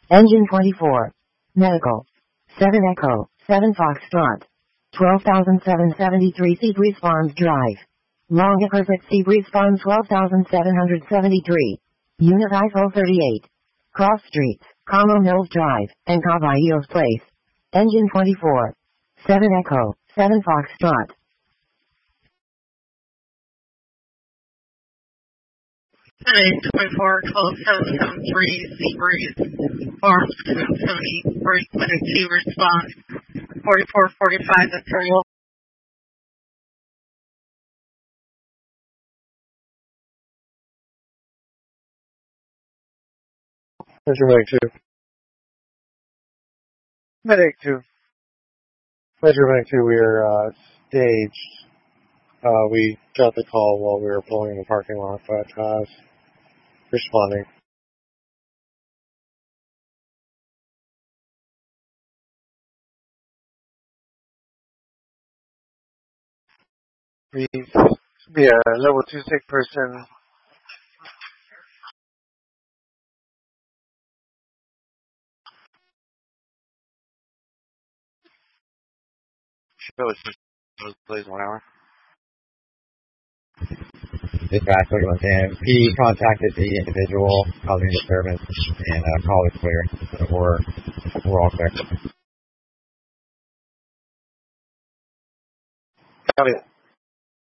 Engine 24. Medical. 7 Echo, 7 Foxtrot. 12,773 Seabreeze Farms Drive. Long Opposite Seabreeze Farm 12,773. Unit ISO 38. Cross Streets, Como Mills Drive, and Caballos Place. Engine 24. 7 Echo, 7 Foxtrot. Today, 24-12-773 Seabreeze Farms 270 frequency response 4445 material. Measure Medic 2. Medic 2. Measure Medic 2, we are staged. We got the call while we were pulling in the parking lot, but responding. We should be a level 2 sick person. Please 1 hour. Dispatch, look in. He contacted the individual causing disturbance, and call is clear. So we're all clear. Copy.